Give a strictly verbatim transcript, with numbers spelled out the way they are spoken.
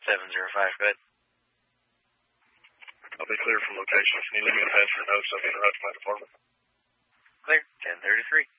seven zero five, go ahead. I'll be clear for location. Can you leave me a pass for notes? I'll interrupt my department. Clear, ten thirty-three.